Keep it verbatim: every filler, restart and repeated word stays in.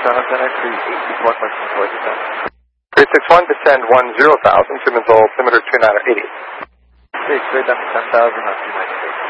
Toronto Center, three eight six one, question towards the center. three six one, descend one zero thousand, Siemens altimeter two nine eighty. three, straight down to ten thousand on two ninety-six.